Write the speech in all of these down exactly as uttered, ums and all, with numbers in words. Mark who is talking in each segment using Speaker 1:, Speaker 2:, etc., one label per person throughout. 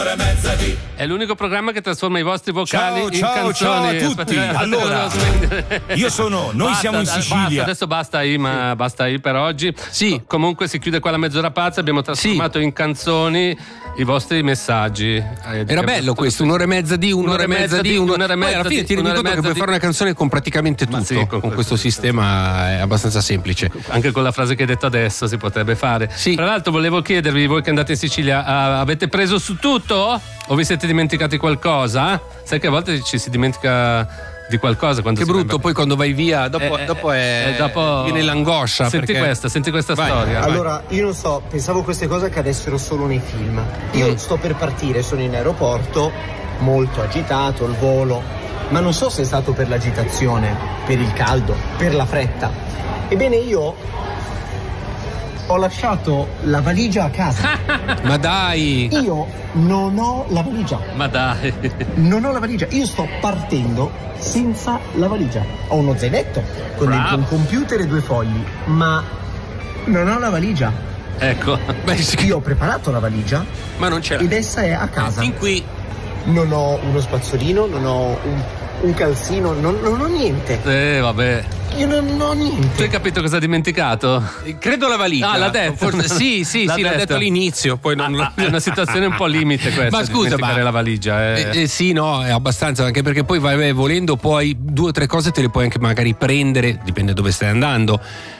Speaker 1: un'ora e mezza di...
Speaker 2: È l'unico programma che trasforma i vostri vocali
Speaker 3: Ciao,
Speaker 2: in
Speaker 3: ciao,
Speaker 2: canzoni.
Speaker 3: ciao a tutti.
Speaker 2: Aspetta,
Speaker 3: Allora, io sono, noi
Speaker 2: basta,
Speaker 3: siamo in Sicilia.
Speaker 2: Basta, adesso basta Ima, sì. basta I per oggi.
Speaker 4: Sì.
Speaker 2: Comunque si chiude qua la mezz'ora pazza, abbiamo trasformato sì. in canzoni i vostri messaggi.
Speaker 4: Era bello questo, un'ora e mezza di, un'ora, un'ora e mezza di, un'ora, un'ora e mezza. Poi alla fine ti rendi conto che puoi di... fare una canzone con praticamente tutto. Sì, con, con questo sistema è abbastanza semplice.
Speaker 2: Anche con la frase che hai detto adesso si potrebbe fare.
Speaker 4: Sì.
Speaker 2: Tra l'altro volevo chiedervi, voi che andate in Sicilia, uh, avete preso su tutto? O vi siete dimenticati qualcosa? Sai che a volte ci si dimentica di qualcosa quando
Speaker 4: che
Speaker 2: si
Speaker 4: brutto,
Speaker 2: va...
Speaker 4: poi quando vai via dopo,
Speaker 2: eh,
Speaker 4: dopo, è,
Speaker 2: eh, dopo
Speaker 4: viene l'angoscia.
Speaker 2: Senti
Speaker 4: perché...
Speaker 2: questa, senti questa
Speaker 4: vai,
Speaker 2: storia.
Speaker 5: Allora, io non so, pensavo queste cose accadessero solo nei film. Io mm. sto per partire, sono in aeroporto, molto agitato, il volo, ma non so se è stato per l'agitazione, per il caldo, per la fretta. Ebbene, io ho lasciato la valigia a casa.
Speaker 4: Ma dai!
Speaker 5: Io non ho la valigia.
Speaker 2: Ma dai!
Speaker 5: Non ho la valigia. Io sto partendo senza la valigia. Ho uno zainetto con
Speaker 2: Bravo.
Speaker 5: dentro un computer e due fogli, ma non ho la valigia.
Speaker 2: Ecco.
Speaker 5: Beh, io ho preparato la valigia,
Speaker 4: ma non c'è.
Speaker 5: Ed essa è a casa.
Speaker 4: Fin qui.
Speaker 5: Non ho uno spazzolino, non ho un, un calzino, non, non ho niente.
Speaker 2: Eh, vabbè.
Speaker 5: Io non ho niente.
Speaker 2: Tu hai capito cosa ha dimenticato?
Speaker 4: Credo la valigia.
Speaker 2: Ah, l'ha detto.
Speaker 4: Forse, sì, sì,
Speaker 2: l'ha
Speaker 4: sì,
Speaker 2: detto.
Speaker 4: l'ha detto all'inizio. Poi non...
Speaker 2: ah, è una situazione un po' limite questa.
Speaker 4: Ma scusa, ma
Speaker 2: la valigia. Eh.
Speaker 4: Eh, eh, sì, no, è abbastanza, anche perché poi vai, vai volendo, poi due o tre cose te le puoi anche magari prendere, dipende dove stai andando.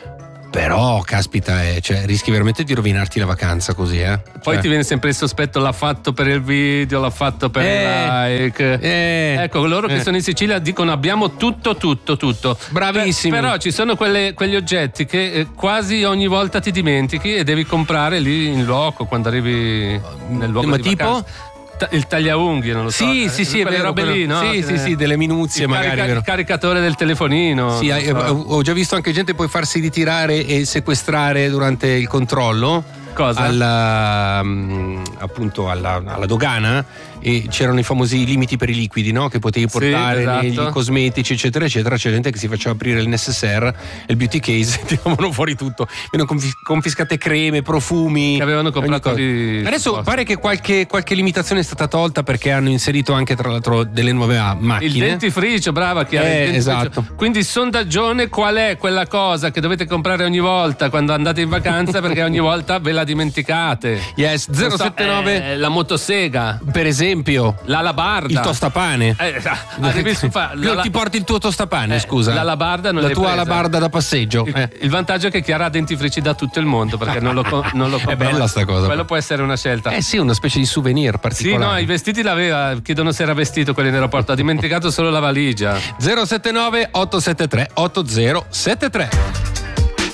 Speaker 4: Però, caspita, eh, cioè, rischi veramente di rovinarti la vacanza così, eh?
Speaker 2: Poi
Speaker 4: cioè...
Speaker 2: ti viene sempre il sospetto, l'ha fatto per il video, l'ha fatto per
Speaker 4: eh,
Speaker 2: il like.
Speaker 4: Eh,
Speaker 2: ecco, loro che
Speaker 4: eh.
Speaker 2: sono in Sicilia dicono abbiamo tutto, tutto, tutto.
Speaker 4: Bravissimi.
Speaker 2: Per, però ci sono quelle, quegli oggetti che eh, quasi ogni volta ti dimentichi e devi comprare lì in loco quando arrivi nel luogo
Speaker 4: Ma
Speaker 2: di
Speaker 4: tipo?
Speaker 2: vacanza. Il tagliaunghie, non lo so.
Speaker 4: Sì, sì, sì, è
Speaker 2: quelle
Speaker 4: vero,
Speaker 2: robe lì, no?
Speaker 4: Sì, sì, sì, delle minuzie
Speaker 2: il
Speaker 4: magari.
Speaker 2: Carica,
Speaker 4: vero.
Speaker 2: Il caricatore del telefonino.
Speaker 4: Sì, so. Ho già visto anche gente poi farsi ritirare e sequestrare durante il controllo.
Speaker 2: Cosa?
Speaker 4: Alla, appunto alla, alla dogana, e c'erano i famosi limiti per i liquidi, no? Che potevi portare,
Speaker 2: sì, esatto.
Speaker 4: negli cosmetici eccetera eccetera. C'è gente che si faceva aprire il necessaire e il beauty case e tiravano fuori tutto. Venivano confiscate creme, profumi
Speaker 2: che avevano comprato di...
Speaker 4: Adesso pare che qualche, qualche limitazione è stata tolta, perché hanno inserito anche tra l'altro delle nuove macchine.
Speaker 2: Il dentifricio, brava Chiara,
Speaker 4: eh,
Speaker 2: il
Speaker 4: esatto.
Speaker 2: Quindi sondaggione, qual è quella cosa che dovete comprare ogni volta quando andate in vacanza, perché ogni volta ve la dimenticate.
Speaker 4: Yes, zero sette nove
Speaker 2: so, eh, la motosega,
Speaker 4: per esempio,
Speaker 2: l'alabarda,
Speaker 4: il tostapane.
Speaker 2: Eh, arrivi su fa,
Speaker 4: non ti porti il tuo tostapane,
Speaker 2: eh,
Speaker 4: scusa.
Speaker 2: L'alabarda non
Speaker 4: la
Speaker 2: l'hai
Speaker 4: tua
Speaker 2: presa.
Speaker 4: alabarda da passeggio.
Speaker 2: Il,
Speaker 4: eh.
Speaker 2: il vantaggio è che Chiara ha dentifrici da tutto il mondo, perché non lo, non lo compra.
Speaker 4: È bella sta cosa.
Speaker 2: Quello può essere una scelta.
Speaker 4: Eh sì, una specie di souvenir particolare.
Speaker 2: Sì, no, i vestiti l'aveva, chiedono se era vestito quello in aeroporto, ha dimenticato solo la valigia.
Speaker 4: zero sette nove otto sette tre otto zero sette tre